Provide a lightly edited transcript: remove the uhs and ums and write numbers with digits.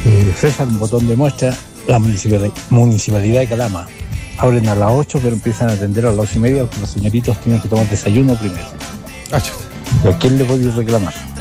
César, un botón de muestra, la municipalidad de Calama. Abren a las 8, pero empiezan a atender a las 8:30 porque los señoritos tienen que tomar desayuno primero. ¿A quién le podéis reclamar?